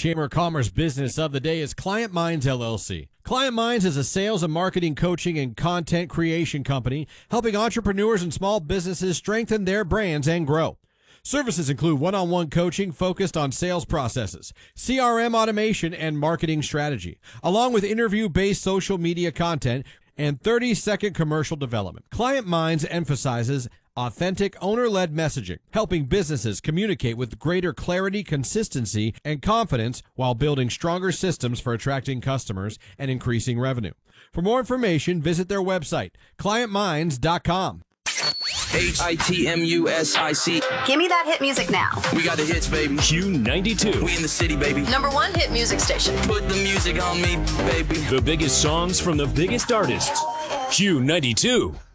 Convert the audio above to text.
Chamber of Commerce business of the day is Client Minds LLC. Client Minds is a sales and marketing coaching and content creation company helping entrepreneurs and small businesses strengthen their brands and grow. Services include one-on-one coaching focused on sales processes, CRM automation, and marketing strategy, along with interview-based social media content and 30-second commercial development. Client Minds emphasizes authentic, owner-led messaging, helping businesses communicate with greater clarity, consistency, and confidence while building stronger systems for attracting customers and increasing revenue. For more information, visit their website, clientminds.com. HITMUSIC. Give me that hit music now. We got the hits, baby. Q92. We in the city, baby. #1 hit music station. Put the music on me, baby. The biggest songs from the biggest artists. Q92.